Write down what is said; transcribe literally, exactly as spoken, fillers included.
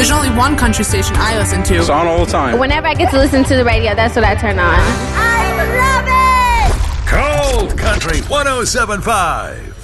There's only one country station I listen to. It's on all the time. Whenever I get to listen to the radio, that's what I turn on. I love it! Cold Country one oh seven point five.